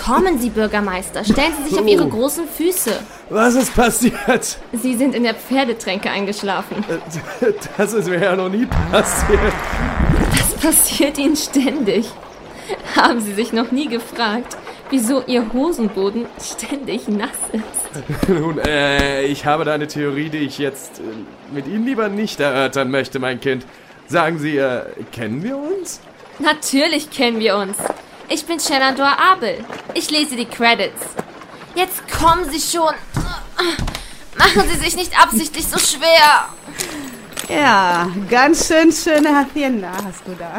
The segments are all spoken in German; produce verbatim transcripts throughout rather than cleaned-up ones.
Kommen Sie, Bürgermeister, stellen Sie sich auf Ihre großen Füße. Was ist passiert? Sie sind in der Pferdetränke eingeschlafen. Das ist mir ja noch nie passiert. Das passiert Ihnen ständig. Haben Sie sich noch nie gefragt, wieso Ihr Hosenboden ständig nass ist? Nun, äh, ich habe da eine Theorie, die ich jetzt äh, mit Ihnen lieber nicht erörtern möchte, mein Kind. Sagen Sie, äh, kennen wir uns? Natürlich kennen wir uns. Ich bin Shenandoah Abel. Ich lese die Credits. Jetzt kommen Sie schon. Machen Sie sich nicht absichtlich so schwer. Ja, ganz schön schöne Hacienda hast du da.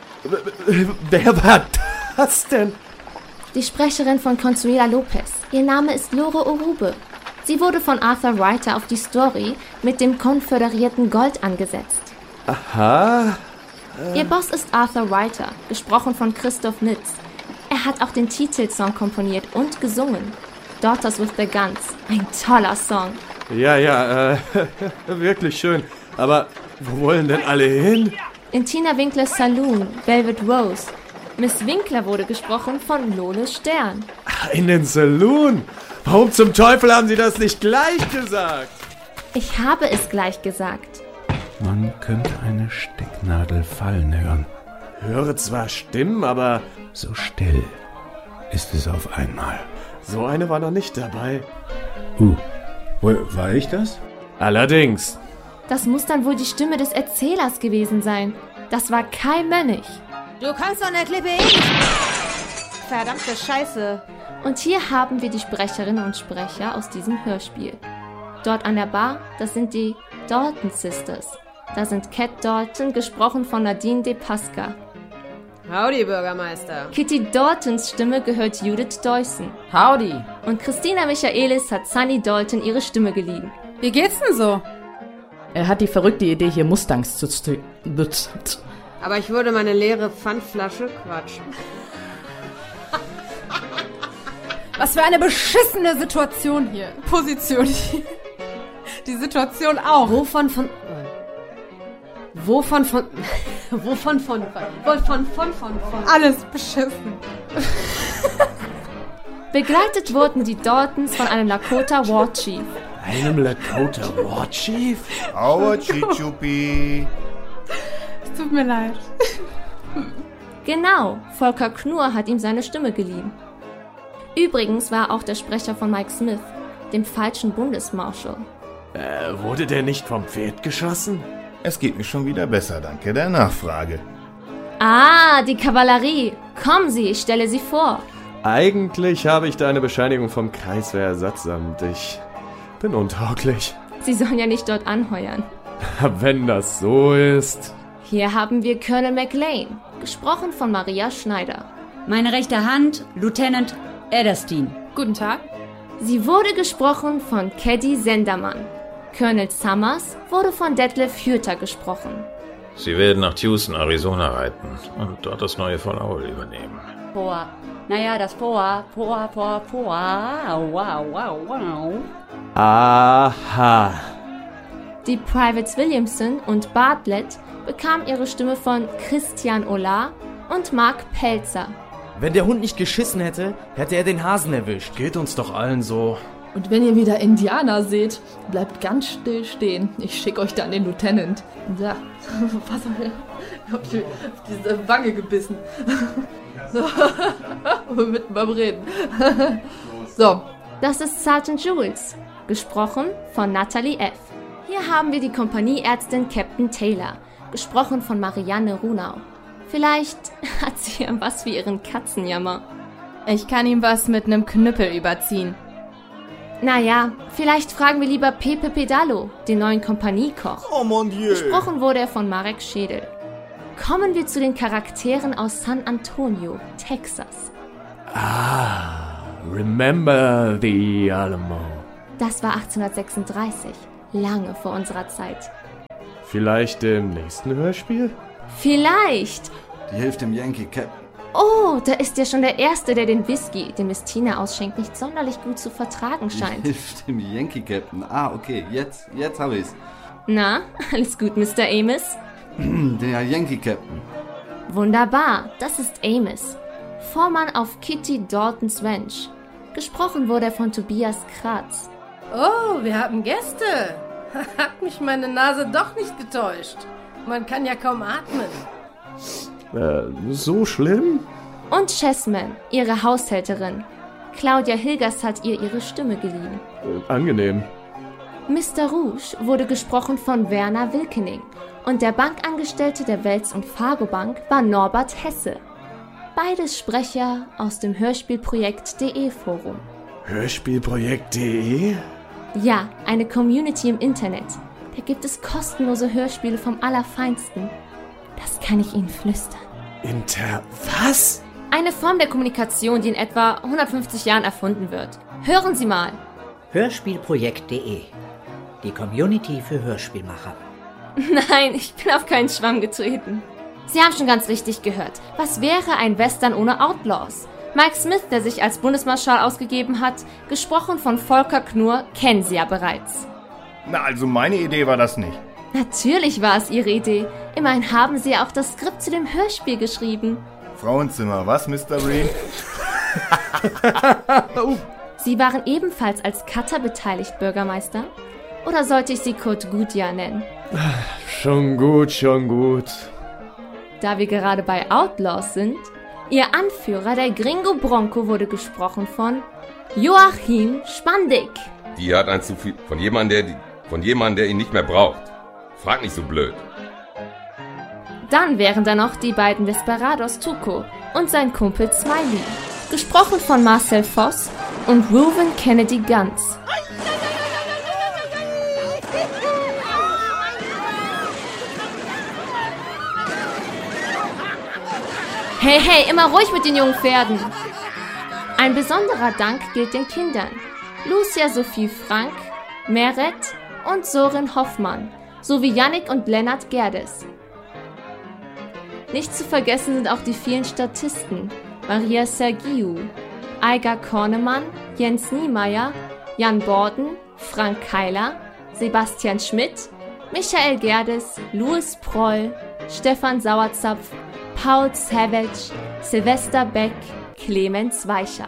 Wer war das denn? Die Sprecherin von Consuela Lopez. Ihr Name ist Lore Orube. Sie wurde von Arthur Ryder auf die Story mit dem konföderierten Gold angesetzt. Aha. Ihr Boss ist Arthur Ryder, gesprochen von Christoph Nitz. Er hat auch den Titelsong komponiert und gesungen. Daughters with the Guns. Ein toller Song. Ja, ja, äh, wirklich schön. Aber wo wollen denn alle hin? In Tina Winklers Saloon, Velvet Rose. Miss Winkler wurde gesprochen von Lole Stern. In den Saloon? Warum zum Teufel haben Sie das nicht gleich gesagt? Ich habe es gleich gesagt. Man könnte eine Stecknadel fallen hören. Höre zwar Stimmen, aber so still ist es auf einmal. So eine war noch nicht dabei. Uh, war ich das? Allerdings. Das muss dann wohl die Stimme des Erzählers gewesen sein. Das war Kai Mönnig. Du kannst doch eine Klippe eh nicht. Verdammte Scheiße. Und hier haben wir die Sprecherinnen und Sprecher aus diesem Hörspiel. Dort an der Bar, das sind die Dalton Sisters. Da sind Cat Dalton, gesprochen von Nadine De Pasca. Howdy, Bürgermeister. Kitty Daltons Stimme gehört Judith Deussen. Howdy. Und Christina Michaelis hat Sunny Dalton ihre Stimme geliehen. Wie geht's denn so? Er hat die verrückte Idee, hier Mustangs zu... st- Aber ich würde meine leere Pfandflasche quatschen. Was für eine beschissene Situation hier. Position hier. Die Situation auch. Wovon von... Wovon von... Wovon von... Wovon von von von... Alles beschissen. Begleitet wurden die Daltons von einem Lakota War Chief. Einem Lakota War Chief? Aua, Chichupi. Es tut mir leid. Genau, Volker Knurr hat ihm seine Stimme geliehen. Übrigens war er auch der Sprecher von Mike Smith, dem falschen Bundesmarschall. Äh, wurde der nicht vom Pferd geschossen? Es geht mir schon wieder besser, danke der Nachfrage. Ah, die Kavallerie. Kommen Sie, ich stelle Sie vor. Eigentlich habe ich da eine Bescheinigung vom Kreiswehrersatzamt. Ich bin untauglich. Sie sollen ja nicht dort anheuern. Wenn das so ist. Hier haben wir Colonel McLean, gesprochen von Maria Schneider. Meine rechte Hand, Lieutenant Ederstein. Guten Tag. Sie wurde gesprochen von Caddy Sendermann. Colonel Summers wurde von Detlef Hüter gesprochen. Sie werden nach Tucson, Arizona reiten und dort das neue Vollaul übernehmen. Poa. Naja, das Poa, Poa, Poa, Poa. Wow, wow, wow. Aha. Die Privates Williamson und Bartlett bekamen ihre Stimme von Christian Olah und Mark Pelzer. Wenn der Hund nicht geschissen hätte, hätte er den Hasen erwischt. Geht uns doch allen so. Und wenn ihr wieder Indianer seht, bleibt ganz still stehen. Ich schicke euch dann den Lieutenant. Da, was soll der? Ich hab die, diese Wange gebissen. So, mitten beim Reden. So. Das ist Sergeant Jules, gesprochen von Natalie F. Hier haben wir die Kompanieärztin Captain Taylor, gesprochen von Marianne Runau. Vielleicht hat sie ja was für ihren Katzenjammer. Ich kann ihm was mit nem Knüppel überziehen. Naja, vielleicht fragen wir lieber Pepe Pedalo, den neuen Kompaniekoch. Oh mon Dieu. Gesprochen wurde er von Marek Schädel. Kommen wir zu den Charakteren aus San Antonio, Texas. Ah, remember the Alamo. Das war achtzehnhundertsechsunddreißig, lange vor unserer Zeit. Vielleicht im nächsten Hörspiel? Vielleicht. Die hilft dem Yankee Captain. Oh, da ist ja schon der Erste, der den Whisky, den Miss Tina ausschenkt, nicht sonderlich gut zu vertragen scheint. Die hilft dem Yankee Captain. Ah, okay, jetzt, jetzt habe ich's. Na, alles gut, Mister Amos? Der Yankee Captain. Wunderbar, das ist Amos. Vormann auf Kitty Daltons Ranch. Gesprochen wurde er von Tobias Kratz. Oh, wir haben Gäste. Hat mich meine Nase doch nicht getäuscht. Man kann ja kaum atmen. Äh, so schlimm? Und Chessman, ihre Haushälterin. Claudia Hilgers hat ihr ihre Stimme geliehen. Äh, angenehm. Mister Rouge wurde gesprochen von Werner Wilkening und der Bankangestellte der Welz- und Fargo-Bank war Norbert Hesse. Beides Sprecher aus dem Hörspielprojekt.de Forum. Hörspielprojekt.de? Ja, eine Community im Internet. Da gibt es kostenlose Hörspiele vom Allerfeinsten. Das kann ich Ihnen flüstern. Inter... was? Eine Form der Kommunikation, die in etwa hundertfünfzig Jahren erfunden wird. Hören Sie mal. Hörspielprojekt.de. Die Community für Hörspielmacher. Nein, ich bin auf keinen Schwamm getreten. Sie haben schon ganz richtig gehört. Was wäre ein Western ohne Outlaws? Mike Smith, der sich als Bundesmarschall ausgegeben hat, gesprochen von Volker Knurr, kennen Sie ja bereits. Na, also meine Idee war das nicht. Natürlich war es Ihre Idee. Immerhin haben Sie ja auch das Skript zu dem Hörspiel geschrieben. Frauenzimmer, was, Mister Breen? Sie waren ebenfalls als Cutter beteiligt, Bürgermeister? Oder sollte ich Sie Kurt Gutjahr nennen? Schon gut, schon gut. Da wir gerade bei Outlaws sind, Ihr Anführer, der Gringo Bronco, wurde gesprochen von Joachim Spandig. Die hat ein zu viel von jemandem, der, von jemandem, der ihn nicht mehr braucht. Frag nicht so blöd. Dann wären da noch die beiden Desperados Tuco und sein Kumpel Smiley. Gesprochen von Marcel Voss und Reuven Kennedy Ganz. Hey, hey, immer ruhig mit den jungen Pferden. Ein besonderer Dank gilt den Kindern. Lucia Sophie Frank, Meret und Sorin Hoffmann, sowie Yannick und Lennart Gerdes. Nicht zu vergessen sind auch die vielen Statisten. Maria Sergiu, Aiga Kornemann, Jens Niemeyer, Jan Borden, Frank Keiler, Sebastian Schmidt, Michael Gerdes, Louis Proll, Stefan Sauerzapf, Paul Savage, Sylvester Beck, Clemens Weichert.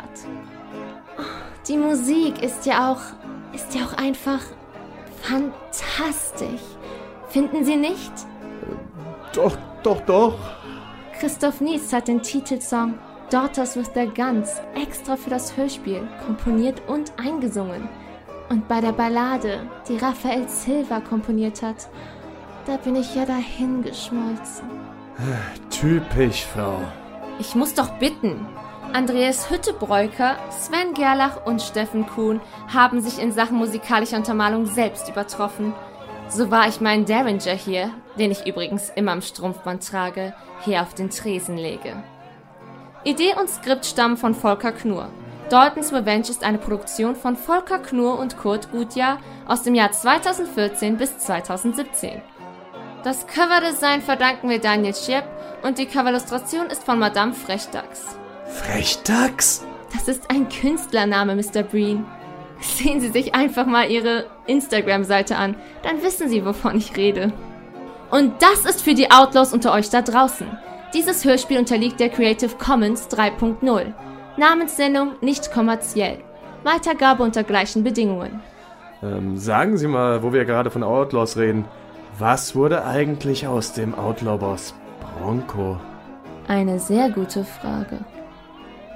Die Musik ist ja auch, ist ja auch einfach fantastisch. Finden Sie nicht? Doch, doch, doch. Christoph Nies hat den Titelsong Daughters with Their Guns extra für das Hörspiel komponiert und eingesungen. Und bei der Ballade, die Raphael Silva komponiert hat, da bin ich ja dahingeschmolzen. Typisch, Frau. Ich muss doch bitten. Andreas Hüttebräuker, Sven Gerlach und Steffen Kuhn haben sich in Sachen musikalischer Untermalung selbst übertroffen. So war ich meinen Derringer hier, den ich übrigens immer im Strumpfband trage, hier auf den Tresen lege. Idee und Skript stammen von Volker Knurr. Dalton's Revenge ist eine Produktion von Volker Knurr und Kurt Gutjahr aus dem Jahr zweitausendvierzehn bis zweitausendsiebzehn. Das Coverdesign verdanken wir Daniel Schiep und die Coverillustration ist von Madame Frechdachs. Frechdachs? Das ist ein Künstlername, Mister Breen. Sehen Sie sich einfach mal Ihre Instagram-Seite an, dann wissen Sie, wovon ich rede. Und das ist für die Outlaws unter euch da draußen. Dieses Hörspiel unterliegt der Creative Commons drei Punkt null. Namenssendung nicht kommerziell. Weitergabe unter gleichen Bedingungen. Ähm, sagen Sie mal, wo wir gerade von Outlaws reden, was wurde eigentlich aus dem Outlaw-Boss Bronco? Eine sehr gute Frage.